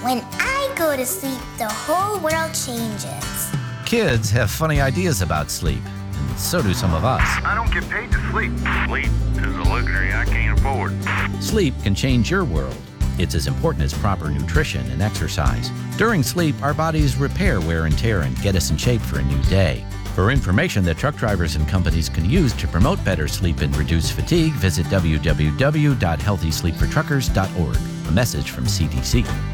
When I go to sleep, the whole world changes. Kids have funny ideas about sleep, and so do some of us. I don't get paid to sleep. Sleep is a luxury I can't afford. Sleep can change your world. It's as important as proper nutrition and exercise. During sleep, our bodies repair wear and tear and get us in shape for a new day. For information that truck drivers and companies can use to promote better sleep and reduce fatigue, visit www.healthysleepfortruckers.org. A message from CDC.